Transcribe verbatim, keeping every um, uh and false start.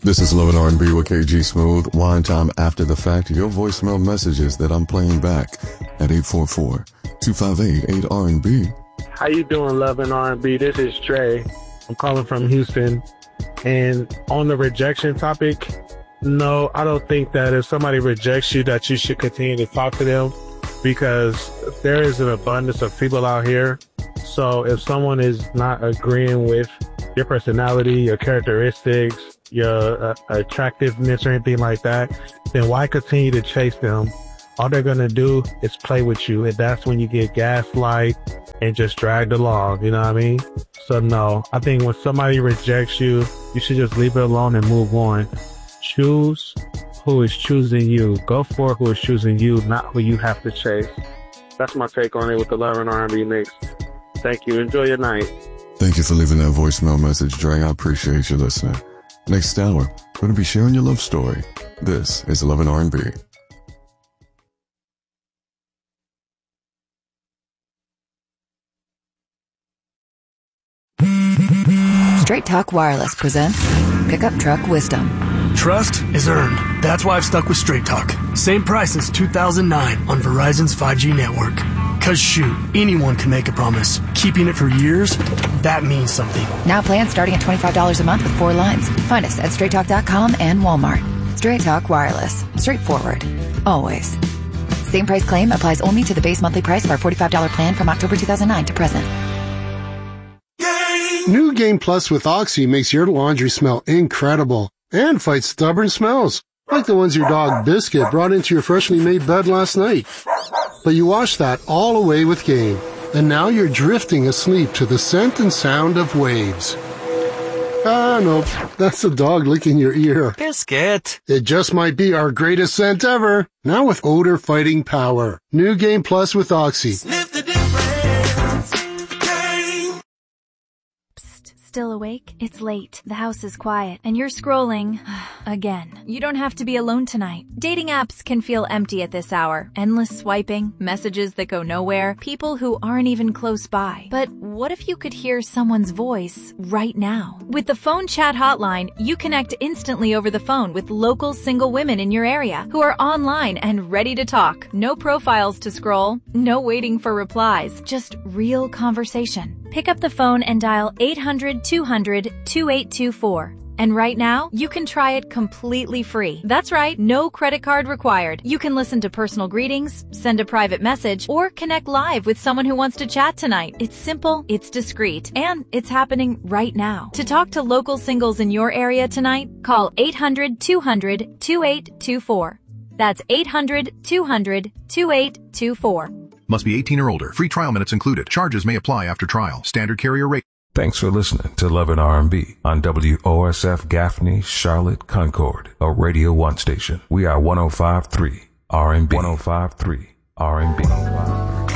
This is Love and R and B with K G Smooth. Wine time after the fact. Your voicemail messages that I'm playing back at eight four four, two five eight, eight R and B. How you doing, Love and R and B? This is Trey. I'm calling from Houston. And on the rejection topic, no, I don't think that if somebody rejects you that you should continue to talk to them, because there is an abundance of people out here. So if someone is not agreeing with your personality, your characteristics, your uh, attractiveness or anything like that, then why continue to chase them? All they're going to do is play with you. And that's when you get gaslight and just dragged along. You know what I mean? So no, I think when somebody rejects you, you should just leave it alone and move on. Choose who is choosing you. Go for who is choosing you, not who you have to chase. That's my take on it with the Love and R and B mix. Thank you. Enjoy your night. Thank you for leaving that voicemail message, Dre. I appreciate you listening. Next hour, we're going to be sharing your love story. This is Love and R and B. Straight Talk Wireless presents Pickup Truck Wisdom. Trust is earned. That's why I've stuck with Straight Talk. Same price since two thousand nine on Verizon's five G network. Cause shoot, anyone can make a promise. Keeping it for years, that means something. Now plans starting at twenty-five dollars a month with four lines. Find us at straight talk dot com and Walmart. Straight Talk Wireless. Straightforward. Always. Same price claim applies only to the base monthly price of our forty-five dollars plan from October two thousand nine to present. New Game Plus with Oxy makes your laundry smell incredible and fights stubborn smells, like the ones your dog Biscuit brought into your freshly made bed last night. But you washed that all away with Game, and now you're drifting asleep to the scent and sound of waves. Ah, nope, that's the dog licking your ear. Biscuit. It just might be our greatest scent ever, now with odor-fighting power. New Game Plus with Oxy. Sniff the difference. Still awake? It's late. The house is quiet, and you're scrolling again. You don't have to be alone tonight. Dating apps can feel empty at this hour. Endless swiping, messages that go nowhere, people who aren't even close by. But what if you could hear someone's voice right now? With the Phone Chat Hotline, you connect instantly over the phone with local single women in your area who are online and ready to talk. No profiles to scroll, no waiting for replies, just real conversation. Pick up the phone and dial eight hundred, two hundred, two eight two four. And right now, you can try it completely free. That's right, no credit card required. You can listen to personal greetings, send a private message, or connect live with someone who wants to chat tonight. It's simple, it's discreet, and it's happening right now. To talk to local singles in your area tonight, call eight hundred, two hundred, two eight two four. That's eight hundred, two hundred, two eight two four. Must be eighteen or older. Free trial minutes included. Charges may apply after trial. Standard carrier rate. Thanks for listening to Love and R and B on W O S F Gaffney, Charlotte, Concord, a Radio one station. We are one oh five point three R and B. one oh five point three R and B.